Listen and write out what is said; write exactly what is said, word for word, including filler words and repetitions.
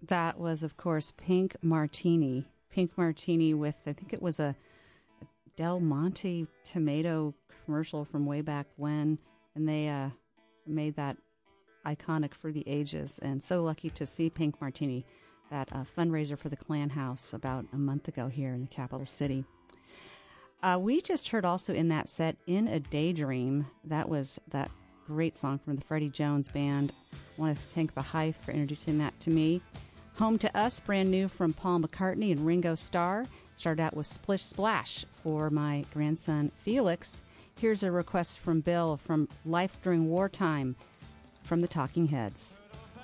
That was, of course, Pink Martini. Pink Martini with, I think it was a Del Monte tomato commercial from way back when, and they uh, made that iconic for the ages. And so lucky to see Pink Martini, that uh, fundraiser for the Klan House about a month ago here in the capital city. Uh, we just heard also in that set, In a Daydream. That was that great song from the Freddie Jones Band. I want to thank the Hive for introducing that to me. Home to Us, brand new from Paul McCartney and Ringo Starr. Started out with Splish Splash for my grandson Felix. Here's a request from Bill from Life During Wartime from the Talking Heads.